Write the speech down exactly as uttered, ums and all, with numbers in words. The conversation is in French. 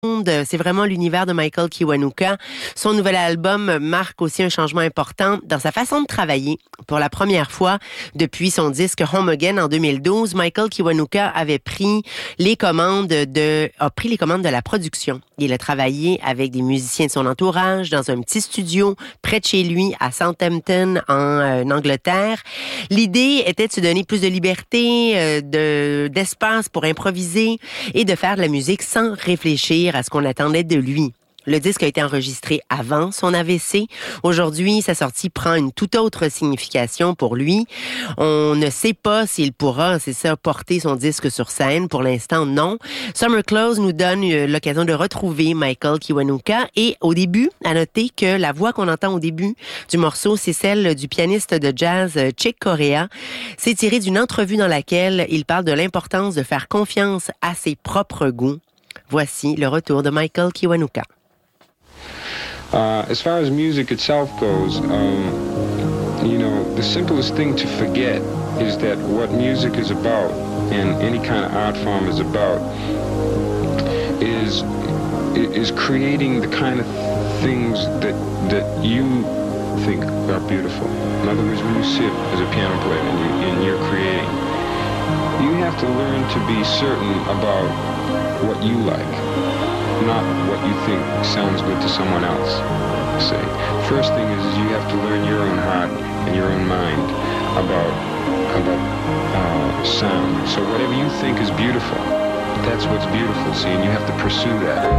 C'est vraiment l'univers de Michael Kiwanuka. Son nouvel album marque aussi un changement important dans sa façon de travailler. Pour la première fois depuis son disque Home Again en deux mille douze, Michael Kiwanuka avait pris les commandes de, a pris les commandes de la production. Il a travaillé avec des musiciens de son entourage dans un petit studio près de chez lui à Southampton en, euh, en Angleterre. L'idée était de se donner plus de liberté, euh, de, d'espace pour improviser et de faire de la musique sans réfléchir à ce qu'on attendait de lui. Le disque a été enregistré avant son A V C. Aujourd'hui, sa sortie prend une toute autre signification pour lui. On ne sait pas s'il pourra, c'est ça, porter son disque sur scène. Pour l'instant, non. Summer Close nous donne l'occasion de retrouver Michael Kiwanuka. Et au début, à noter que la voix qu'on entend au début du morceau, c'est celle du pianiste de jazz Chick Corea. C'est tiré d'une entrevue dans laquelle il parle de l'importance de faire confiance à ses propres goûts. Voici le retour de Michael Kiwanuka. Uh, as far as music itself goes, um, you know, the simplest thing to forget is that what music is about, and any kind of art form is about, is is creating the kind of things that that you think are beautiful. In other words, when you sit as a piano player and, you, and you're creating, you have to learn to be certain about what you like, not what you think sounds good to someone else. Say, first thing is, is you have to learn your own heart and your own mind about about uh, sound. So whatever you think is beautiful, that's what's beautiful. See, and you have to pursue that.